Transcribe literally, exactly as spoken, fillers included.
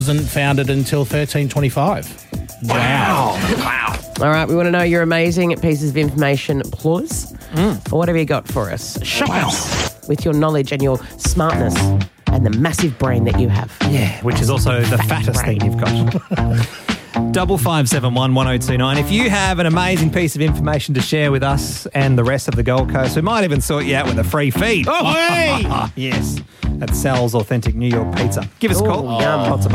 wasn't founded until thirteen twenty-five. Wow. Wow. All right, we want to know your amazing pieces of information, plus. Mm. What have you got for us? Shock wow. us with your knowledge and your smartness and the massive brain that you have. Yeah, which is also the Fat fattest brain. thing you've got. Double five seven one one zero two nine. If you have an amazing piece of information to share with us and the rest of the Gold Coast, we might even sort you out with a free feed. Oh, hey! Yes, at Sal's Authentic New York Pizza. Give us a Ooh, call. yum. Lots of